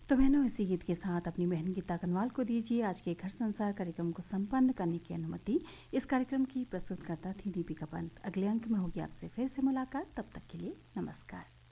तो बहनों, इसी गीत के साथ अपनी बहन गीता कनवाल को दीजिए आज के घर संसार कार्यक्रम को संपन्न करने की अनुमति। इस कार्यक्रम की प्रस्तुतकर्ता थी दीपिका पंत। अगले अंक में होगी आपसे फिर से मुलाकात। तब तक के लिए नमस्कार।